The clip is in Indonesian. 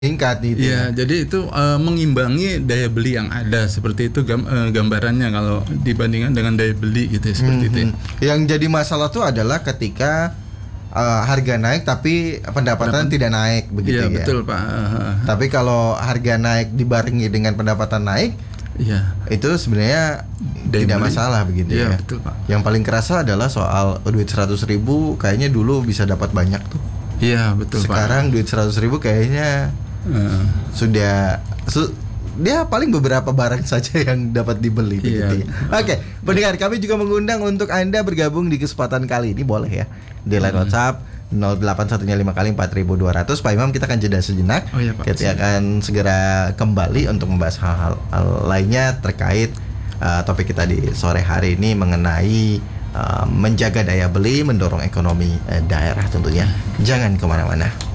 Meningkat gitu Iya, jadi itu mengimbangi daya beli yang ada, seperti itu gambarannya kalau dibandingkan dengan daya beli gitu ya, seperti itu. Yang jadi masalah tuh adalah ketika harga naik tapi pendapatan tidak naik begitu ya. Betul Pak. Tapi kalau harga naik dibarengi dengan pendapatan naik, itu sebenarnya tidak masalah begitu ya. Betul Pak. Yang paling kerasa adalah soal duit 100.000, kayaknya dulu bisa dapat banyak tuh. Iya betul Sekarang Pak. Duit 100.000 kayaknya sudah dia paling beberapa barang saja yang dapat dibeli begitu ya. Oke, pendengar, kami juga mengundang untuk Anda bergabung di kesempatan kali ini, boleh ya, di line WhatsApp 0815 kali 4200. Pak Imam, kita akan jeda sejenak. Kita akan segera kembali untuk membahas hal-hal lainnya terkait topik kita di sore hari ini mengenai menjaga daya beli, mendorong ekonomi daerah tentunya. Jangan kemana-mana.